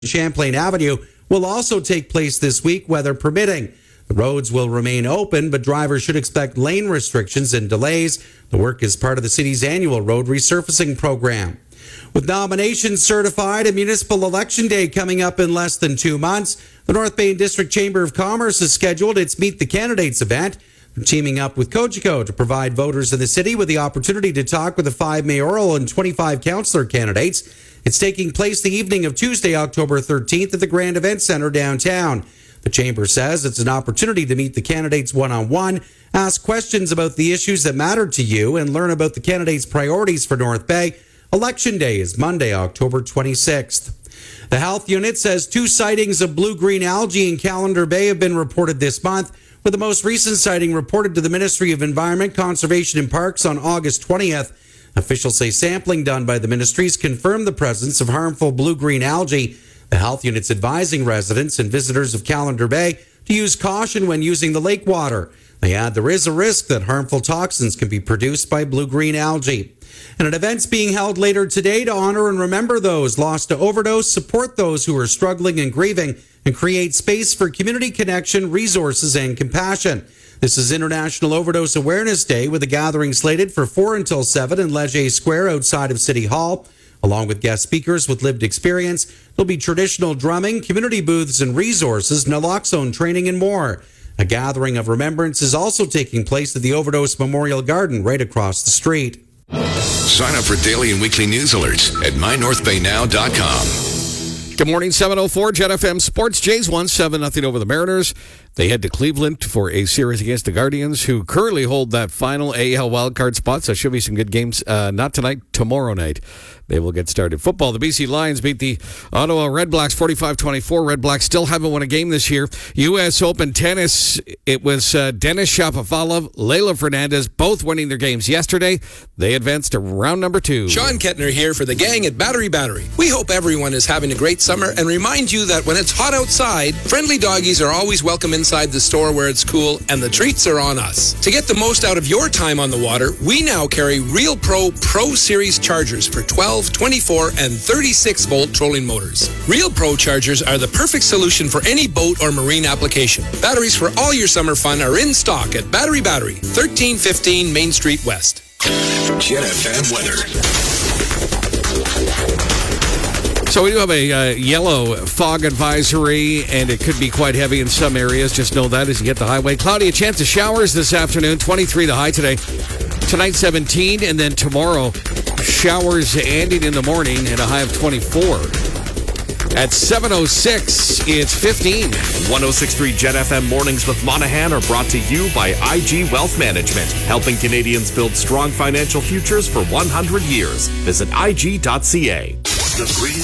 Champlain Avenue will also take place this week, weather permitting. The roads will remain open, but drivers should expect lane restrictions and delays. The work is part of the city's annual road resurfacing program. With nominations certified and municipal election day coming up in less than 2 months, the North Bay District Chamber of Commerce has scheduled its Meet the Candidates event. They're teaming up with Cogeco to provide voters in the city with the opportunity to talk with the 5 mayoral and 25 councillor candidates. It's taking place the evening of Tuesday, October 13th at the Grand Event Center downtown. The Chamber says it's an opportunity to meet the candidates one-on-one, ask questions about the issues that matter to you, and learn about the candidates' priorities for North Bay. Election Day is Monday, October 26th. The health unit says 2 sightings of blue-green algae in Calendar Bay have been reported this month, with the most recent sighting reported to the Ministry of Environment, Conservation and Parks on August 20th. Officials say sampling done by the ministries confirmed the presence of harmful blue-green algae. The health unit's advising residents and visitors of Calendar Bay to use caution when using the lake water. They add there is a risk that harmful toxins can be produced by blue-green algae. And an event's being held later today to honor and remember those lost to overdose, support those who are struggling and grieving, and create space for community connection, resources, and compassion. This is International Overdose Awareness Day, with a gathering slated for 4 until 7 in Leger Square outside of City Hall. Along with guest speakers with lived experience, there'll be traditional drumming, community booths and resources, naloxone training, and more. A gathering of remembrance is also taking place at the Overdose Memorial Garden right across the street. Sign up for daily and weekly news alerts at mynorthbaynow.com. Good morning, 7:04, Jet FM Sports. Jays won 7-0 over the Mariners. They head to Cleveland for a series against the Guardians, who currently hold that final AL wildcard spot. So should be some good games. Not tonight, tomorrow night. They will get started. Football, the BC Lions beat the Ottawa Redblacks 45-24. Redblacks still haven't won a game this year. U.S. Open tennis, it was Denis Shapovalov, Leylah Fernandez, both winning their games yesterday. They advanced to round number 2. Sean Kettner here for the gang at Battery. We hope everyone is having a great summer and remind you that when it's hot outside, friendly doggies are always welcome inside the store where it's cool, and the treats are on us. To get the most out of your time on the water, we now carry Real Pro Series chargers for 12, 24, and 36-volt trolling motors. Real Pro chargers are the perfect solution for any boat or marine application. Batteries for all your summer fun are in stock at Battery, 1315 Main Street West. Jet FM weather. So we do have a yellow fog advisory, and it could be quite heavy in some areas. Just know that as you get the highway. Cloudy, a chance of showers this afternoon. 23 the high today. Tonight, 17, and then tomorrow, showers ending in the morning and a high of 24. At 7:06, it's 15. 106.3 Jet FM Mornings with Monahan are brought to you by IG Wealth Management, helping Canadians build strong financial futures for 100 years. Visit IG.ca. The Green